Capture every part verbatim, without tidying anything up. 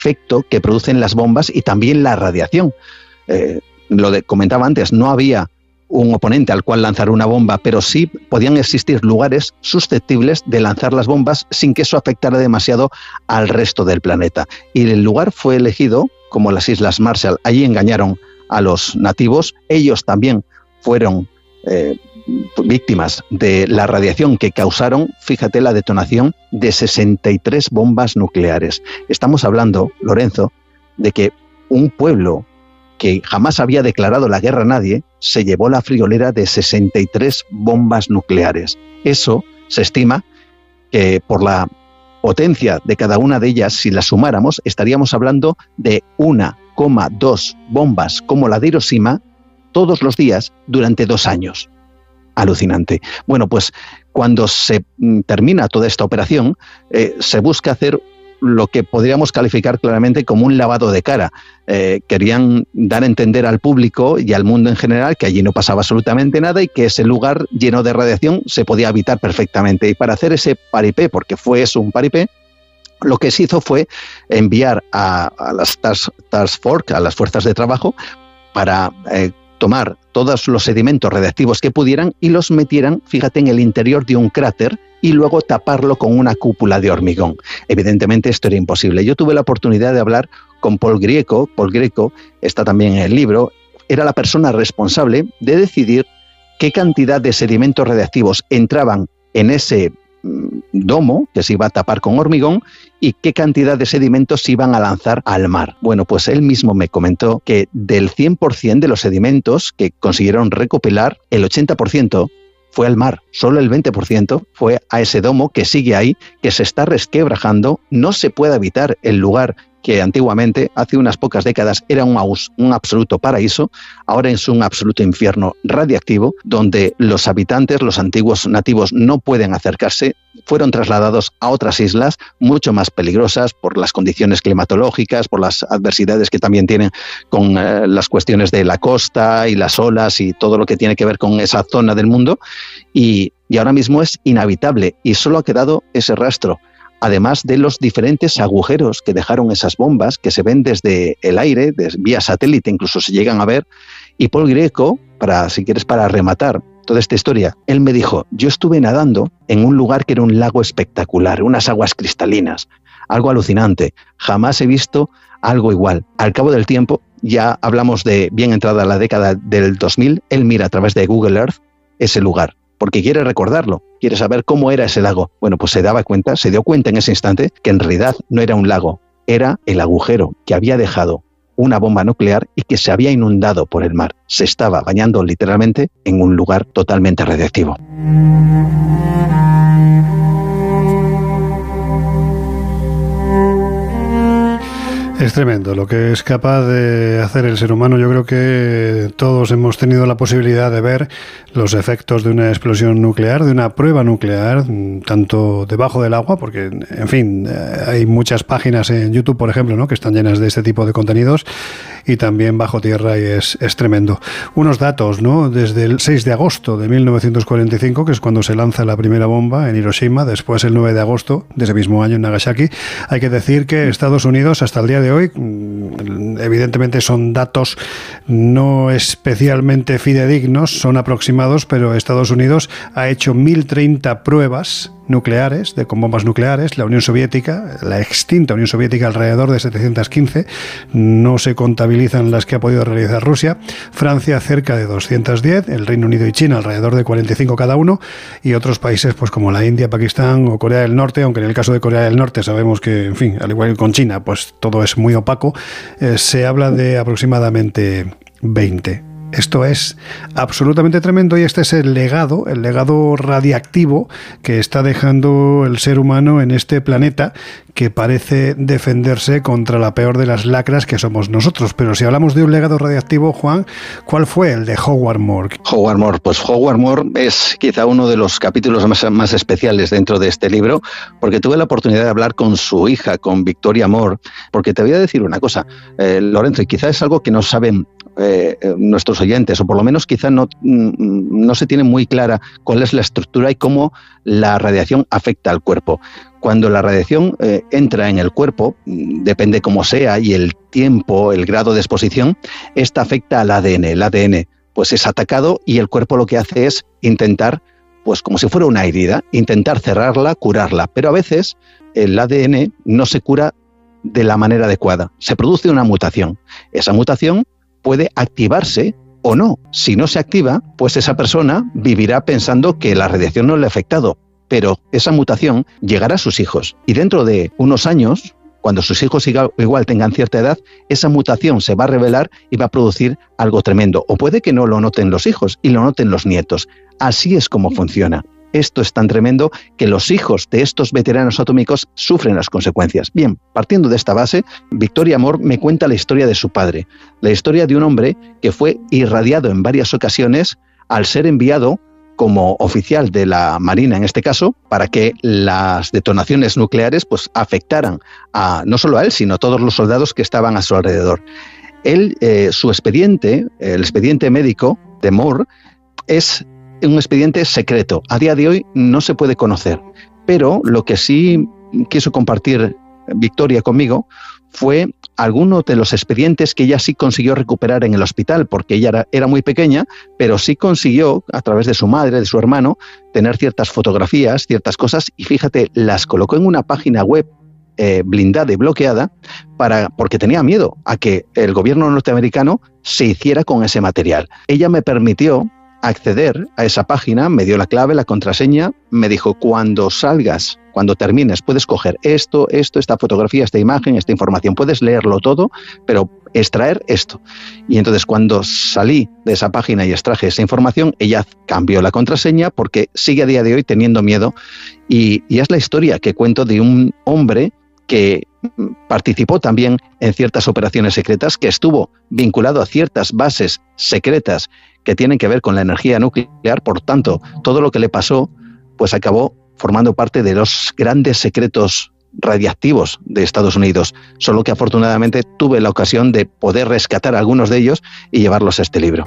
efecto que producen las bombas y también la radiación. Eh, lo de, comentaba antes, no había un oponente al cual lanzar una bomba, pero sí podían existir lugares susceptibles de lanzar las bombas sin que eso afectara demasiado al resto del planeta. Y el lugar fue elegido como las Islas Marshall. Allí engañaron a los nativos. Ellos también fueron eh, víctimas de la radiación que causaron, fíjate, la detonación de sesenta y tres bombas nucleares. Estamos hablando, Lorenzo, de que un pueblo que jamás había declarado la guerra a nadie, se llevó la friolera de sesenta y tres bombas nucleares. Eso se estima que por la potencia de cada una de ellas, si las sumáramos, estaríamos hablando de una coma dos bombas como la de Hiroshima todos los días durante dos años. Alucinante. Bueno, pues cuando se termina toda esta operación, eh, se busca hacer lo que podríamos calificar claramente como un lavado de cara. Eh, querían dar a entender al público y al mundo en general que allí no pasaba absolutamente nada y que ese lugar lleno de radiación se podía habitar perfectamente. Y para hacer ese paripé, porque fue eso, un paripé, lo que se hizo fue enviar a, a las Task, Task Force, a las fuerzas de trabajo, para eh, tomar todos los sedimentos radiactivos que pudieran y los metieran, fíjate, en el interior de un cráter y luego taparlo con una cúpula de hormigón. Evidentemente esto era imposible. Yo tuve la oportunidad de hablar con Paul Grieco. Paul Grieco está también en el libro. Era la persona responsable de decidir qué cantidad de sedimentos radiactivos entraban en ese mm, domo que se iba a tapar con hormigón y qué cantidad de sedimentos se iban a lanzar al mar. Bueno, pues él mismo me comentó que del cien por ciento de los sedimentos que consiguieron recopilar, el ochenta por ciento fue al mar, solo el veinte por ciento fue a ese domo que sigue ahí, que se está resquebrajando, no se puede habitar el lugar que antiguamente, hace unas pocas décadas, era un, un absoluto paraíso, ahora es un absoluto infierno radiactivo, donde los habitantes, los antiguos nativos, no pueden acercarse. Fueron trasladados a otras islas mucho más peligrosas por las condiciones climatológicas, por las adversidades que también tienen con eh, las cuestiones de la costa y las olas y todo lo que tiene que ver con esa zona del mundo, y, y ahora mismo es inhabitable y solo ha quedado ese rastro, además de los diferentes agujeros que dejaron esas bombas, que se ven desde el aire, desde, vía satélite, incluso se llegan a ver. Y Paul Grieco, para, si quieres, para rematar toda esta historia, él me dijo, yo estuve nadando en un lugar que era un lago espectacular, unas aguas cristalinas, algo alucinante. Jamás he visto algo igual. Al cabo del tiempo, ya hablamos de bien entrada la década del dos mil, él mira a través de Google Earth ese lugar, porque quiere recordarlo, quiere saber cómo era ese lago. Bueno, pues se daba cuenta, se dio cuenta en ese instante que en realidad no era un lago, era el agujero que había dejado una bomba nuclear y que se había inundado por el mar. Se estaba bañando literalmente en un lugar totalmente radiactivo. Es tremendo lo que es capaz de hacer el ser humano. Yo creo que todos hemos tenido la posibilidad de ver los efectos de una explosión nuclear, de una prueba nuclear, tanto debajo del agua, porque, en fin, hay muchas páginas en YouTube, por ejemplo, ¿no?, que están llenas de este tipo de contenidos, y también bajo tierra, y es, es tremendo. Unos datos, ¿no? Desde el seis de agosto de mil novecientos cuarenta y cinco, que es cuando se lanza la primera bomba en Hiroshima, después el nueve de agosto de ese mismo año en Nagasaki. Hay que decir que Estados Unidos, hasta el día de hoy, evidentemente son datos no especialmente fidedignos, son aproximados, pero Estados Unidos ha hecho mil treinta pruebas nucleares, de, con bombas nucleares. La Unión Soviética, la extinta Unión Soviética, alrededor de setecientas quince, no se contabilizan las que ha podido realizar Rusia. Francia, cerca de doscientas diez, el Reino Unido y China, alrededor de cuarenta y cinco cada uno, y otros países pues como la India, Pakistán o Corea del Norte, aunque en el caso de Corea del Norte sabemos que, en fin, al igual que con China, pues todo es muy opaco, eh, se habla de aproximadamente veinte. Esto es absolutamente tremendo, y este es el legado, el legado radiactivo que está dejando el ser humano en este planeta, que parece defenderse contra la peor de las lacras que somos nosotros. Pero si hablamos de un legado radiactivo, Juan, ¿cuál fue el de Howard Moore? Howard Moore, pues Howard Moore es quizá uno de los capítulos más, más especiales dentro de este libro, porque tuve la oportunidad de hablar con su hija, con Victoria Moore, porque te voy a decir una cosa, eh, Lorenzo, y quizá es algo que no saben eh, nuestros oyentes, o por lo menos quizá no, no se tiene muy clara cuál es la estructura y cómo la radiación afecta al cuerpo. Cuando la radiación eh, entra en el cuerpo, depende cómo sea y el tiempo, el grado de exposición, esta afecta al A D N. El A D N pues es atacado y el cuerpo lo que hace es intentar, pues como si fuera una herida, intentar cerrarla, curarla. Pero a veces el A D N no se cura de la manera adecuada. Se produce una mutación. Esa mutación puede activarse o no. Si no se activa, pues esa persona vivirá pensando que la radiación no le ha afectado. Pero esa mutación llegará a sus hijos. Y dentro de unos años, cuando sus hijos igual tengan cierta edad, esa mutación se va a revelar y va a producir algo tremendo. O puede que no lo noten los hijos y lo noten los nietos. Así es como funciona. Esto es tan tremendo que los hijos de estos veteranos atómicos sufren las consecuencias. Bien, partiendo de esta base, Victoria Moore me cuenta la historia de su padre, la historia de un hombre que fue irradiado en varias ocasiones al ser enviado como oficial de la Marina, en este caso, para que las detonaciones nucleares pues, afectaran a, no solo a él, sino a todos los soldados que estaban a su alrededor. Él, eh, su expediente, el expediente médico de Moore, es un expediente secreto. A día de hoy no se puede conocer, pero lo que sí quiso compartir Victoria conmigo fue algunos de los expedientes que ella sí consiguió recuperar en el hospital, porque ella era, era muy pequeña, pero sí consiguió, a través de su madre, de su hermano, tener ciertas fotografías, ciertas cosas, y fíjate, las colocó en una página web eh, blindada y bloqueada, para, porque tenía miedo a que el gobierno norteamericano se hiciera con ese material. Ella me permitió acceder a esa página, me dio la clave, la contraseña, me dijo, cuando salgas, cuando termines, puedes coger esto, esto, esta fotografía, esta imagen, esta información, puedes leerlo todo, pero extraer esto. Y entonces cuando salí de esa página y extraje esa información, ella cambió la contraseña porque sigue a día de hoy teniendo miedo. Y, y es la historia que cuento de un hombre que participó también en ciertas operaciones secretas, que estuvo vinculado a ciertas bases secretas que tienen que ver con la energía nuclear. Por tanto, todo lo que le pasó, pues acabó formando parte de los grandes secretos radiactivos de Estados Unidos. Solo que afortunadamente tuve la ocasión de poder rescatar algunos de ellos y llevarlos a este libro.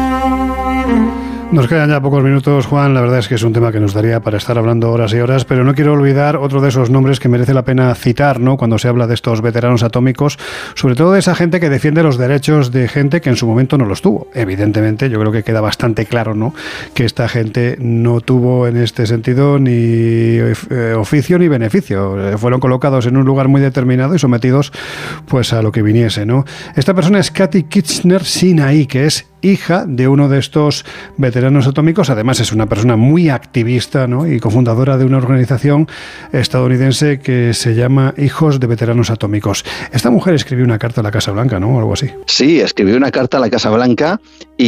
Nos quedan ya pocos minutos, Juan. La verdad es que es un tema que nos daría para estar hablando horas y horas, pero no quiero olvidar otro de esos nombres que merece la pena citar, ¿no?, cuando se habla de estos veteranos atómicos, sobre todo de esa gente que defiende los derechos de gente que en su momento no los tuvo. Evidentemente, yo creo que queda bastante claro, ¿no?, que esta gente no tuvo en este sentido ni eh, oficio ni beneficio. Fueron colocados en un lugar muy determinado y sometidos pues a lo que viniese, ¿no? Esta persona es Cathy Kirchner-Sinai, que es hija de uno de estos veteranos atómicos. Además es una persona muy activista, ¿no?, y cofundadora de una organización estadounidense que se llama Hijos de Veteranos Atómicos. Esta mujer escribió una carta a la Casa Blanca, ¿no?, o algo así. Sí, escribió una carta a la Casa Blanca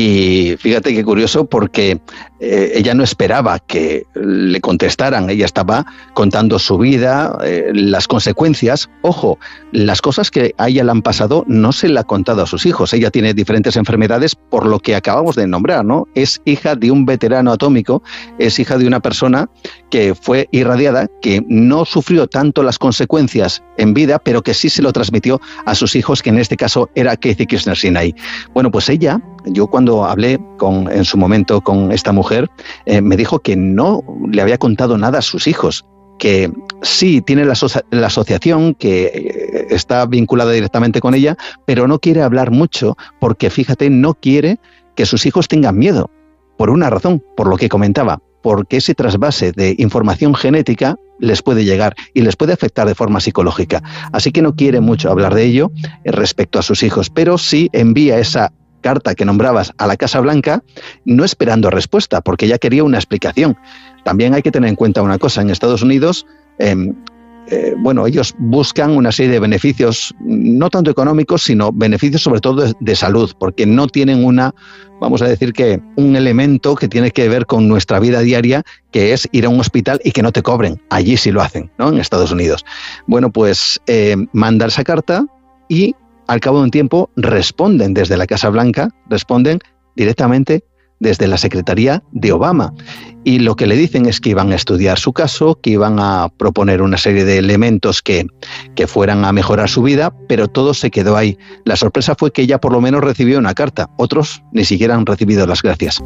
y fíjate qué curioso, porque eh, ella no esperaba que le contestaran. Ella estaba contando su vida, eh, las consecuencias. Ojo, las cosas que a ella le han pasado no se le ha contado a sus hijos. Ella tiene diferentes enfermedades, por lo que acabamos de nombrar, ¿no? Es hija de un veterano atómico, es hija de una persona que fue irradiada, que no sufrió tanto las consecuencias en vida, pero que sí se lo transmitió a sus hijos, que en este caso era Cathy Kirchner-Sinai. Bueno, pues ella, yo cuando hablé con, en su momento con esta mujer, eh, me dijo que no le había contado nada a sus hijos, que sí tiene la, asocia- la asociación, que está vinculada directamente con ella, pero no quiere hablar mucho porque, fíjate, no quiere que sus hijos tengan miedo, por una razón, por lo que comentaba, porque ese trasvase de información genética les puede llegar y les puede afectar de forma psicológica. Así que no quiere mucho hablar de ello respecto a sus hijos, pero sí envía esa carta que nombrabas a la Casa Blanca, no esperando respuesta, porque ella quería una explicación. También hay que tener en cuenta una cosa: en Estados Unidos, eh, eh, bueno, ellos buscan una serie de beneficios, no tanto económicos, sino beneficios sobre todo de, de salud, porque no tienen una, vamos a decir que un elemento que tiene que ver con nuestra vida diaria, que es ir a un hospital y que no te cobren. Allí sí lo hacen, ¿no?, en Estados Unidos. Bueno, pues eh, manda esa carta y al cabo de un tiempo responden desde la Casa Blanca, responden directamente desde la Secretaría de Obama. Y lo que le dicen es que iban a estudiar su caso, que iban a proponer una serie de elementos que, que fueran a mejorar su vida, pero todo se quedó ahí. La sorpresa fue que ella por lo menos recibió una carta, otros ni siquiera han recibido las gracias.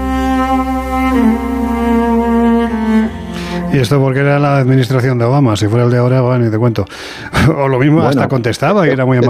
Y esto porque era la administración de Obama, si fuera el de ahora, bueno, ni te cuento. O lo mismo, bueno, hasta contestaba y era muy amable.